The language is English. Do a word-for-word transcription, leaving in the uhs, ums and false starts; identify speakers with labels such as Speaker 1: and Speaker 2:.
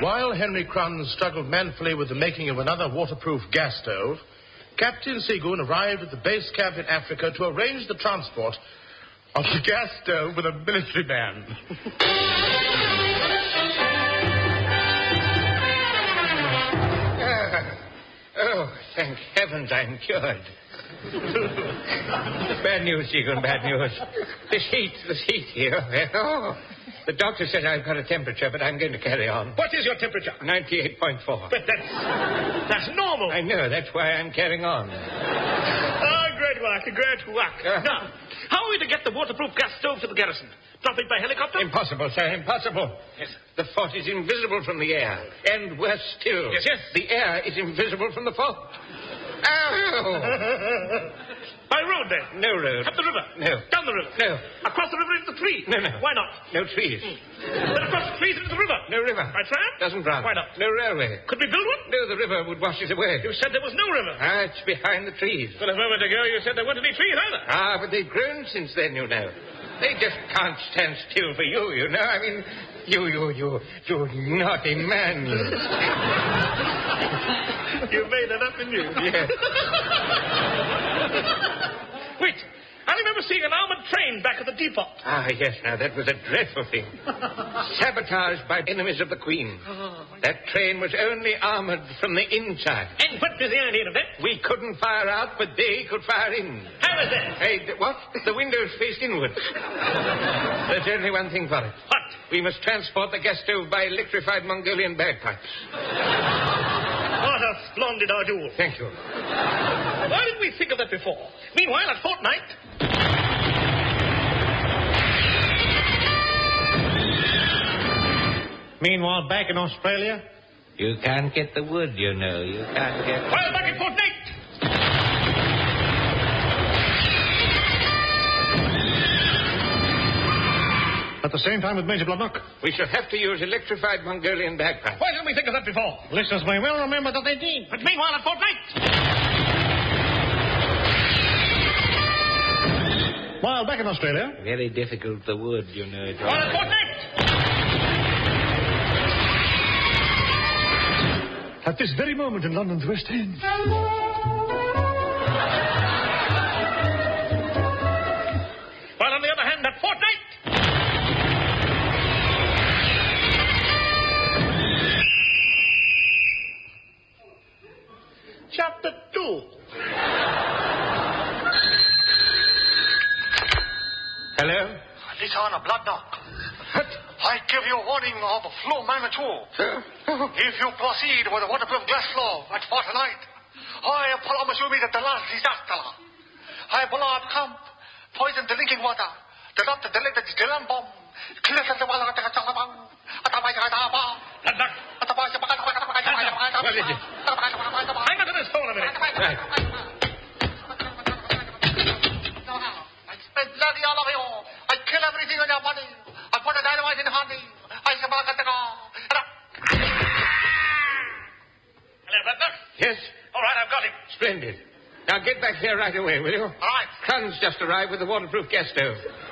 Speaker 1: While Henry Kranz struggled manfully with the making of another waterproof gas stove, Captain Seagoon arrived at the base camp in Africa to arrange the transport of the gas stove with a military man.
Speaker 2: Oh, thank heavens I'm cured. Bad news, Seagoon, bad news. This heat, this heat here. Oh, the doctor said I've got a temperature, but I'm going to carry on.
Speaker 1: What is your temperature?
Speaker 2: ninety-eight point four.
Speaker 1: But that's... that's normal.
Speaker 2: I know, that's why I'm carrying on.
Speaker 1: Ah, great work, great work. Uh, now, how are we to get the waterproof gas stove to the garrison? Drop it by helicopter?
Speaker 2: Impossible, sir, impossible.
Speaker 1: Yes.
Speaker 2: The fort is invisible from the air. And worse still.
Speaker 1: Yes, yes.
Speaker 2: The air is invisible from the fort. Oh!
Speaker 1: By road, then?
Speaker 2: No road.
Speaker 1: Up the river?
Speaker 2: No.
Speaker 1: Down the river?
Speaker 2: No.
Speaker 1: Across the river into the trees?
Speaker 2: No, no.
Speaker 1: Why not?
Speaker 2: No trees.
Speaker 1: Mm. Then across the trees into the river?
Speaker 2: No river.
Speaker 1: By tram?
Speaker 2: Doesn't run.
Speaker 1: Why not?
Speaker 2: No railway.
Speaker 1: Could we build one?
Speaker 2: No, the river would wash it away.
Speaker 1: You said there was no river.
Speaker 2: Ah, it's behind the trees.
Speaker 1: But a moment ago you said there weren't any trees either.
Speaker 2: Ah, but they've grown since then, you know. They just can't stand still for you, you know. I mean, you, you, you, you naughty man.
Speaker 1: You made that up, didn't you?
Speaker 2: Yes.
Speaker 1: Wait. I remember seeing an armored train back at the depot.
Speaker 2: Ah, yes, now, that was a dreadful thing. Sabotaged by enemies of the Queen.
Speaker 1: Oh,
Speaker 2: that train was only armored from the inside.
Speaker 1: And what was the idea of that?
Speaker 2: We couldn't fire out, but they could fire in.
Speaker 1: How was that?
Speaker 2: Hey, th- what? The windows faced inwards. There's only one thing for it.
Speaker 1: What?
Speaker 2: We must transport the gas stove by electrified Mongolian bagpipes.
Speaker 1: What a splendid idea.
Speaker 2: Thank you.
Speaker 1: Why didn't we think of that before? Meanwhile, at Fortnight...
Speaker 3: Meanwhile, back in Australia...
Speaker 2: You can't get the wood, you know. You can't get...
Speaker 1: While back at Fortnight...
Speaker 3: At the same time with Major Bloodnock.
Speaker 2: We shall have to use electrified Mongolian bagpipes.
Speaker 1: Why didn't we think of that before?
Speaker 3: Listeners may well remember that they did.
Speaker 1: But meanwhile, at Fortnight...
Speaker 3: While back in Australia...
Speaker 2: Very difficult, the wood, you know.
Speaker 1: While at Fortnight...
Speaker 3: At this very moment in London's West End.
Speaker 1: While on the other hand, at Fortnight... Chapter two.
Speaker 2: Hello?
Speaker 4: Lieutenant Bloodnock.
Speaker 2: What?
Speaker 4: I give you warning of flow magnitude. If you proceed with a waterproof glass flow at Fortnight, I promise you meet at the last disaster. I blow up camp, poison the drinking water, develop the deleted Dylan bomb, clear the water at the Chalabang, at the Bajakataba.
Speaker 2: What is it?
Speaker 1: Hang on to this phone a minute.
Speaker 2: Right.
Speaker 4: I spend bloody all of you. I kill everything in your body. I put a dynamite in honey. I shall back at the car.
Speaker 1: Hello, Butler.
Speaker 2: Yes?
Speaker 1: All right, I've got him.
Speaker 2: Splendid. Now get back here right away, will you?
Speaker 4: All right.
Speaker 2: Kranz just arrived with the waterproof gas stove.